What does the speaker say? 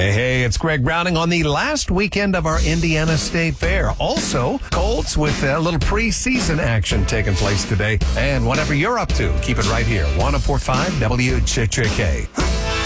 Hey, it's Greg Browning on the last weekend of our Indiana State Fair. Also, Colts with a little preseason action taking place today. And whatever you're up to, keep it right here. 104.5 WJJK.